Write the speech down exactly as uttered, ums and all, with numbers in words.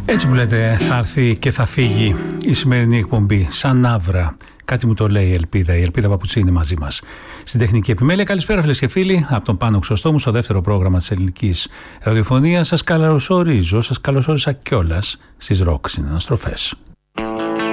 Έτσι που λέτε, θα έρθει και θα φύγει η σημερινή εκπομπή σαν άβρα. Κάτι μου το λέει η Ελπίδα. Η Ελπίδα Παπουτσίνη είναι μαζί μας στην τεχνική επιμέλεια. Καλησπέρα, φίλες και φίλοι, από τον Πάνο Χρυσοστόμου στο δεύτερο πρόγραμμα της ελληνικής ραδιοφωνίας. Σας καλωσορίζω, σας καλωσόρισα κιόλας στις ροκ συναναστροφές.